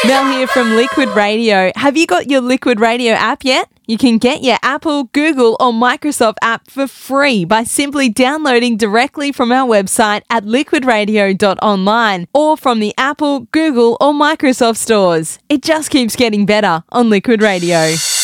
Mel here from Liquid Radio. Have you got your Liquid Radio app yet? You can get your Apple, Google or Microsoft app for free by simply downloading directly from our website at liquidradio.online or from the Apple, Google or Microsoft stores. It just keeps getting better on Liquid Radio.